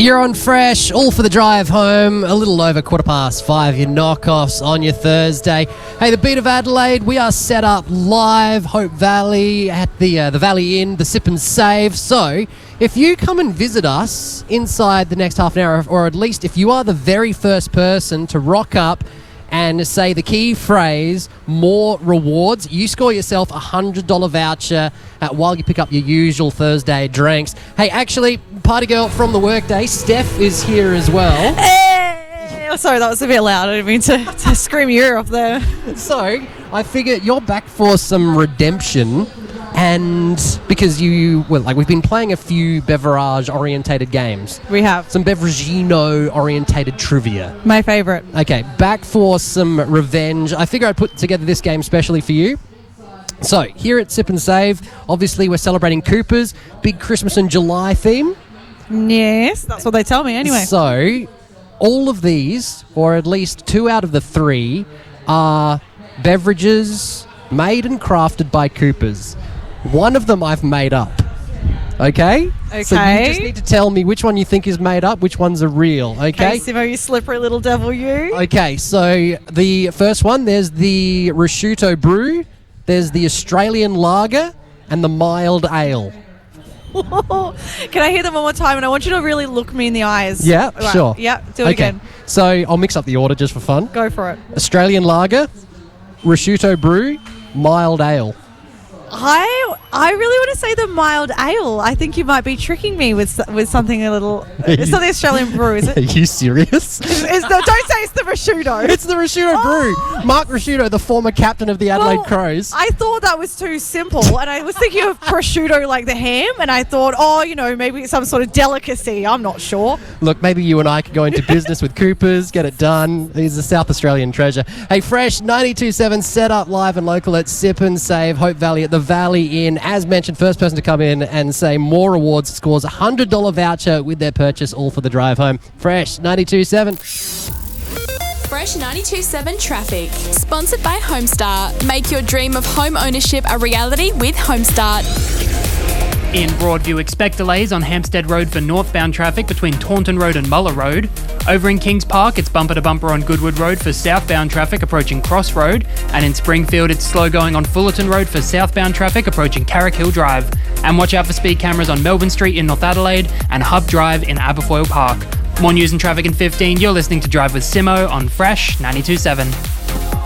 You're on Fresh, all for the drive home, a little over 5:15, your knockoffs on your Thursday. Hey, the Beat of Adelaide, we are set up live, Hope Valley, at the Valley Inn, the Sip and Save. So, if you come and visit us inside the next half an hour, or at least if you are the very first person to rock up and say the key phrase, more rewards, you score yourself a $100 voucher while you pick up your usual Thursday drinks. Hey, actually, party girl from the workday, Steph is here as well. Hey! Oh, sorry, that was a bit loud. I didn't mean to scream your ear off there. So, I figure you're back for some redemption, and because we've been playing a few beverage-orientated games. We have. Some Beveragino-orientated trivia. My favourite. Okay, back for some revenge. I figure I'd put together this game specially for you. So, here at Sip and Save, obviously we're celebrating Cooper's big Christmas in July theme. Yes, that's what they tell me anyway. So, all of these, or at least 2 out of the 3, are beverages made and crafted by Cooper's. One of them I've made up. Okay? Okay. So you just need to tell me which one you think is made up, which ones are real, okay? Okay, Simo, you slippery little devil, you. Okay, so the first one, there's the Prosciutto Brew, there's the Australian Lager, and the Mild Ale. Can I hear them one more time? And I want you to really look me in the eyes. Yeah, Right. sure. Yeah, do it again. So I'll mix up the order just for fun. Go for it. Australian Lager, Prosciutto Brew, Mild Ale. I really want to say the mild ale. I think you might be tricking me with something a little... It's not the Australian brew, is it? Are you serious? Don't say it's the prosciutto. It's the Prosciutto Brew. Mark Prosciutto, the former captain of the Adelaide Crows. I thought that was too simple, and I was thinking of prosciutto like the ham, and I thought, maybe it's some sort of delicacy. I'm not sure. Look, maybe you and I could go into business with Cooper's, get it done. He's a South Australian treasure. Hey, Fresh 92.7 set up live and local at Sip and Save, Hope Valley at the Valley Inn. As mentioned, first person to come in and say more rewards scores a $100 voucher with their purchase, all for the drive home. Fresh 92.7. Fresh 92.7 Traffic. Sponsored by Homestart. Make your dream of home ownership a reality with Homestart. In Broadview, expect delays on Hampstead Road for northbound traffic between Taunton Road and Muller Road. Over in Kings Park, it's bumper to bumper on Goodwood Road for southbound traffic approaching Cross Road. And in Springfield, it's slow going on Fullerton Road for southbound traffic approaching Carrick Hill Drive. And watch out for speed cameras on Melbourne Street in North Adelaide and Hub Drive in Aberfoyle Park. More news and traffic in 15. You're listening to Drive with Simo on Fresh 92.7.